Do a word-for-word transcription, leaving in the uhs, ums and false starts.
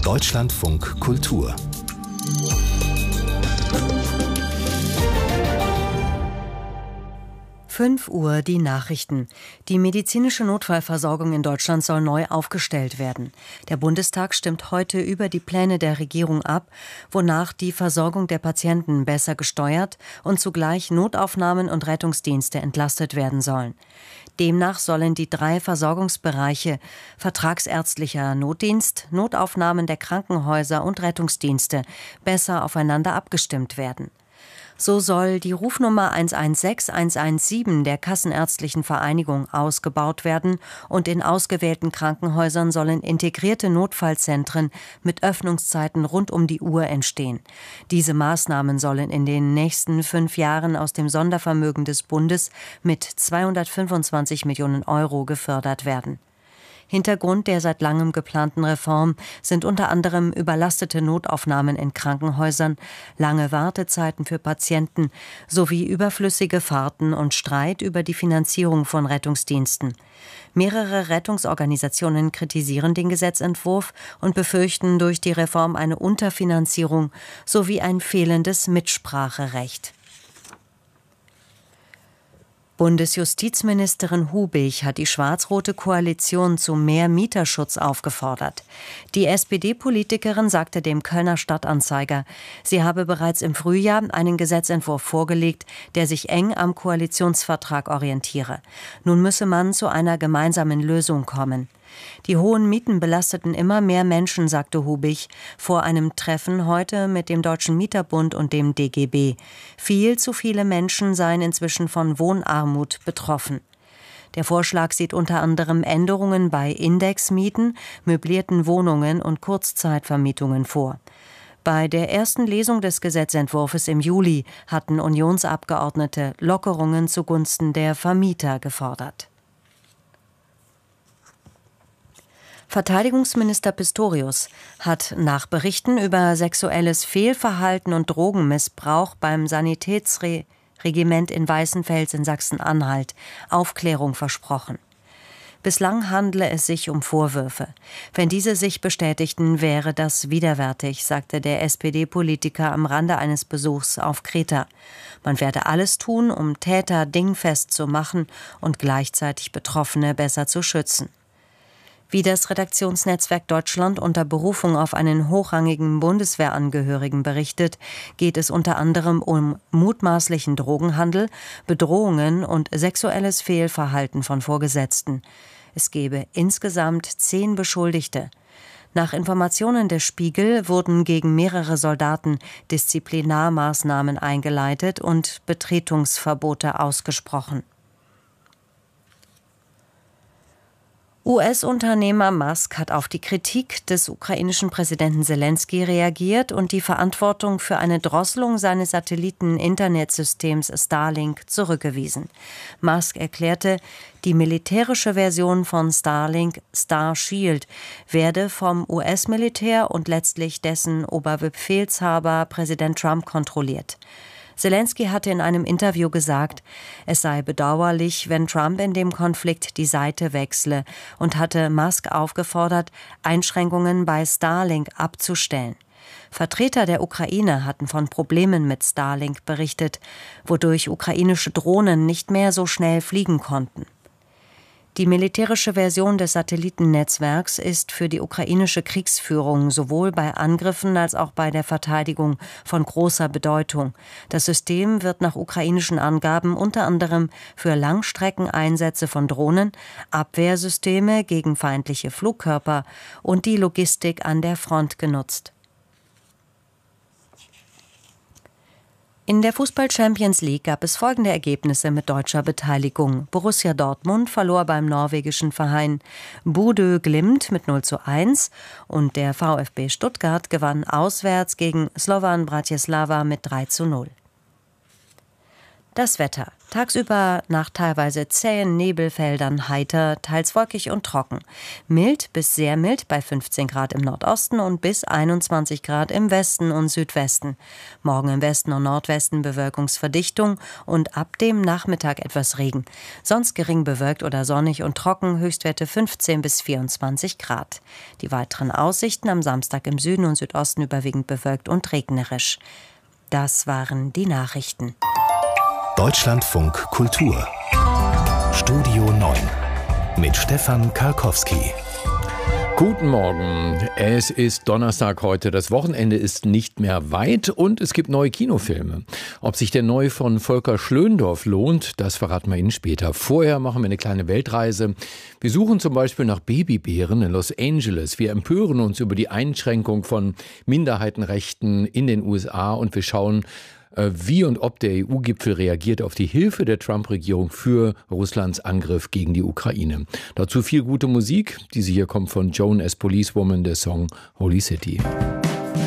Deutschlandfunk Kultur. fünf Uhr die Nachrichten. Die medizinische Notfallversorgung in Deutschland soll neu aufgestellt werden. Der Bundestag stimmt heute über die Pläne der Regierung ab, wonach die Versorgung der Patienten besser gesteuert und zugleich Notaufnahmen und Rettungsdienste entlastet werden sollen. Demnach sollen die drei Versorgungsbereiche vertragsärztlicher Notdienst, Notaufnahmen der Krankenhäuser und Rettungsdienste besser aufeinander abgestimmt werden. So soll die Rufnummer eins eins sechs eins eins sieben der Kassenärztlichen Vereinigung ausgebaut werden und in ausgewählten Krankenhäusern sollen integrierte Notfallzentren mit Öffnungszeiten rund um die Uhr entstehen. Diese Maßnahmen sollen in den nächsten fünf Jahren aus dem Sondervermögen des Bundes mit zweihundertfünfundzwanzig Millionen Euro gefördert werden. Hintergrund der seit langem geplanten Reform sind unter anderem überlastete Notaufnahmen in Krankenhäusern, lange Wartezeiten für Patienten sowie überflüssige Fahrten und Streit über die Finanzierung von Rettungsdiensten. Mehrere Rettungsorganisationen kritisieren den Gesetzentwurf und befürchten durch die Reform eine Unterfinanzierung sowie ein fehlendes Mitspracherecht. Bundesjustizministerin Hubig hat die schwarz-rote Koalition zu mehr Mieterschutz aufgefordert. Die S P D-Politikerin sagte dem Kölner Stadtanzeiger, sie habe bereits im Frühjahr einen Gesetzentwurf vorgelegt, der sich eng am Koalitionsvertrag orientiere. Nun müsse man zu einer gemeinsamen Lösung kommen. Die hohen Mieten belasteten immer mehr Menschen, sagte Hubig vor einem Treffen heute mit dem Deutschen Mieterbund und dem D G B. Viel zu viele Menschen seien inzwischen von Wohnarmut betroffen. Der Vorschlag sieht unter anderem Änderungen bei Indexmieten, möblierten Wohnungen und Kurzzeitvermietungen vor. Bei der ersten Lesung des Gesetzentwurfs im Juli hatten Unionsabgeordnete Lockerungen zugunsten der Vermieter gefordert. Verteidigungsminister Pistorius hat nach Berichten über sexuelles Fehlverhalten und Drogenmissbrauch beim Sanitätsregiment in Weißenfels in Sachsen-Anhalt Aufklärung versprochen. Bislang handle es sich um Vorwürfe. Wenn diese sich bestätigten, wäre das widerwärtig, sagte der S P D-Politiker am Rande eines Besuchs auf Kreta. Man werde alles tun, um Täter dingfest zu machen und gleichzeitig Betroffene besser zu schützen. Wie das Redaktionsnetzwerk Deutschland unter Berufung auf einen hochrangigen Bundeswehrangehörigen berichtet, geht es unter anderem um mutmaßlichen Drogenhandel, Bedrohungen und sexuelles Fehlverhalten von Vorgesetzten. Es gebe insgesamt zehn Beschuldigte. Nach Informationen des Spiegel wurden gegen mehrere Soldaten Disziplinarmaßnahmen eingeleitet und Betretungsverbote ausgesprochen. U S-Unternehmer Musk hat auf die Kritik des ukrainischen Präsidenten Selenskyj reagiert und die Verantwortung für eine Drosselung seines Satelliten-Internetsystems Starlink zurückgewiesen. Musk erklärte, die militärische Version von Starlink, Starshield, werde vom U S-Militär und letztlich dessen Oberbefehlshaber Präsident Trump kontrolliert. Selenskyj hatte in einem Interview gesagt, es sei bedauerlich, wenn Trump in dem Konflikt die Seite wechsle und hatte Musk aufgefordert, Einschränkungen bei Starlink abzustellen. Vertreter der Ukraine hatten von Problemen mit Starlink berichtet, wodurch ukrainische Drohnen nicht mehr so schnell fliegen konnten. Die militärische Version des Satellitennetzwerks ist für die ukrainische Kriegsführung sowohl bei Angriffen als auch bei der Verteidigung von großer Bedeutung. Das System wird nach ukrainischen Angaben unter anderem für Langstreckeneinsätze von Drohnen, Abwehrsysteme gegen feindliche Flugkörper und die Logistik an der Front genutzt. In der Fußball-Champions League gab es folgende Ergebnisse mit deutscher Beteiligung. Borussia Dortmund verlor beim norwegischen Verein Bodø Glimt mit null zu eins und der VfB Stuttgart gewann auswärts gegen Slovan Bratislava mit drei zu null. Das Wetter. Tagsüber nach teilweise zähen Nebelfeldern heiter, teils wolkig und trocken. Mild bis sehr mild bei fünfzehn Grad im Nordosten und bis einundzwanzig Grad im Westen und Südwesten. Morgen im Westen und Nordwesten Bewölkungsverdichtung und ab dem Nachmittag etwas Regen. Sonst gering bewölkt oder sonnig und trocken, Höchstwerte fünfzehn bis vierundzwanzig Grad. Die weiteren Aussichten am Samstag im Süden und Südosten überwiegend bewölkt und regnerisch. Das waren die Nachrichten. Deutschlandfunk Kultur Studio neun mit Stefan Karkowski. Guten Morgen, es ist Donnerstag heute, das Wochenende ist nicht mehr weit und es gibt neue Kinofilme. Ob sich der neue von Volker Schlöndorff lohnt, das verraten wir Ihnen später. Vorher machen wir eine kleine Weltreise. Wir suchen zum Beispiel nach Babybären in Los Angeles. Wir empören uns über die Einschränkung von Minderheitenrechten in den U S A und wir schauen, wie und ob der E U-Gipfel reagiert auf die Hilfe der Trump-Regierung für Russlands Angriff gegen die Ukraine. Dazu viel gute Musik. Diese hier kommt von Joan as Policewoman, der Song Holy City.